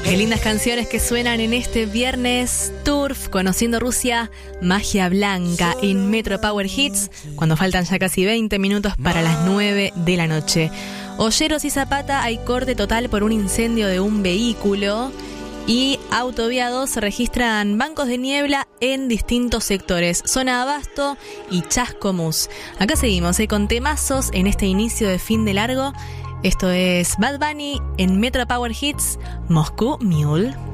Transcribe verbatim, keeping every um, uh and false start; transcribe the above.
Qué lindas canciones que suenan en este viernes. Turf, Conociendo Rusia, Magia Blanca en Metro Power Hits, cuando faltan ya casi veinte minutos para las nueve de la noche. Olleros y Zapata, hay corte total por un incendio de un vehículo. Y Autovía dos se registran bancos de niebla en distintos sectores. Zona Abasto y Chascomús. Acá seguimos eh, con temazos en este inicio de fin de largo. Esto es Bad Bunny en Metro Power Hits, Moscú Mule.